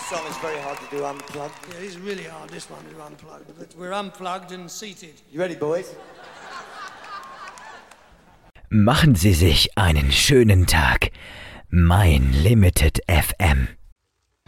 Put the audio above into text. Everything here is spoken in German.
song is very hard to do unplugged. Yeah, it's really hard, this one, to unplugged. But we're unplugged and seated. You ready, boys? Machen Sie sich einen schönen Tag. Mein Limited FM.